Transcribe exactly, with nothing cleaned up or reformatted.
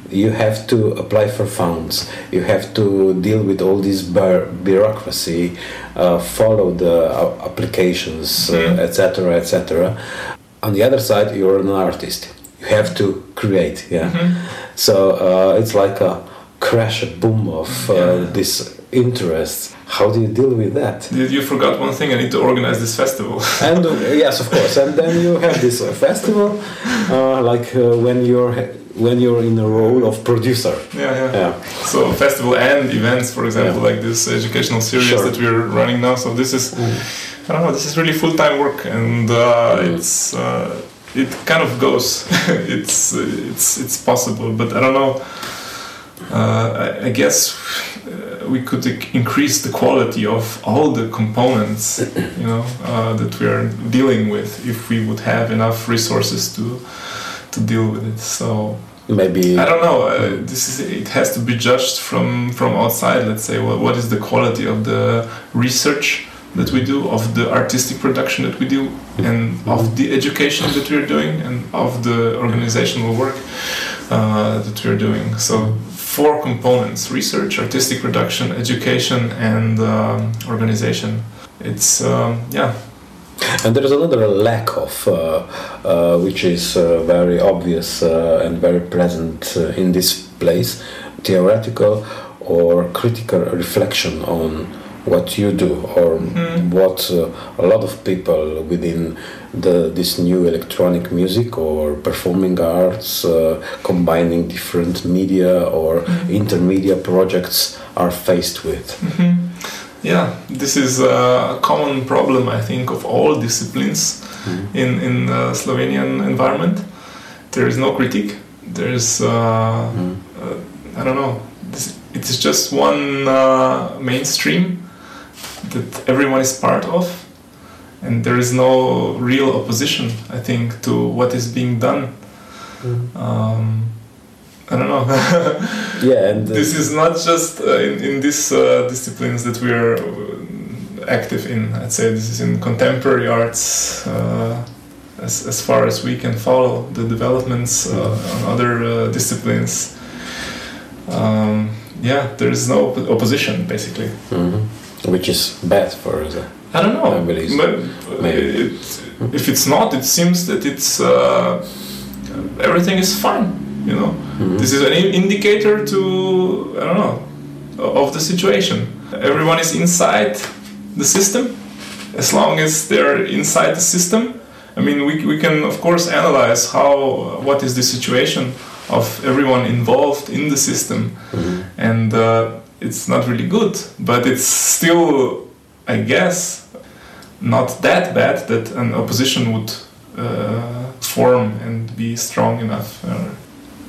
you have to apply for funds, you have to deal with all this bu- bureaucracy, uh, follow the uh, applications, mm-hmm. uh, et cetera, et cetera. On the other side, you're an artist. You have to create, yeah. Mm-hmm. So uh, it's like a crash, a boom of uh, yeah. this interest. How do you deal with that? You forgot one thing. I need to organize this festival. And uh, yes, of course. And then you have this uh, festival, uh, like uh, when you're when you're in a role of producer. Yeah, yeah. yeah. So festival and events, for example, yeah. like this educational series sure. that we're running now. So this is, mm. I don't know, this is really full-time work, and uh, mm. it's uh, it kind of goes. it's it's it's possible, but I don't know. Uh, I, I guess uh, we could increase the quality of all the components, you know, uh, that we are dealing with if we would have enough resources to to deal with it. So maybe I don't know. Uh, this is it has to be judged from from outside. Let's say, well, what is the quality of the research that we do, of the artistic production that we do, and of the education that we are doing, and of the organizational work uh, that we are doing. So. Four components: research, artistic production, education, and um, organization. It's um, yeah. And there is another lack of, uh, uh, which is uh, very obvious uh, and very present uh, in this place: theoretical or critical reflection on what you do, or mm. what uh, a lot of people within the this new electronic music or performing arts, uh, combining different media or mm. intermedia projects, are faced with. Mm-hmm. Yeah, this is a common problem, I think, of all disciplines mm. in in the Slovenian environment. There is no critique. There is uh, mm. uh, I don't know. This, it is just one uh, mainstream that everyone is part of, and there is no real opposition, I think, to what is being done. Mm. Um, I don't know. yeah, and uh, this is not just uh, in, in these uh, disciplines that we are active in. I'd say this is in contemporary arts, uh, as, as far as we can follow the developments uh, on other uh, disciplines. Um, yeah, there is no op- opposition, basically. Mm-hmm. Which is bad for the I don't know. But it, if it's not, it seems that it's uh, everything is fine. You know, mm-hmm. This is an indicator to I don't know of the situation. Everyone is inside the system. As long as they're inside the system, I mean, we we can of course analyze how what is the situation of everyone involved in the system, mm-hmm. and. Uh, It's not really good, but it's still, I guess, not that bad that an opposition would uh, form and be strong enough. Uh,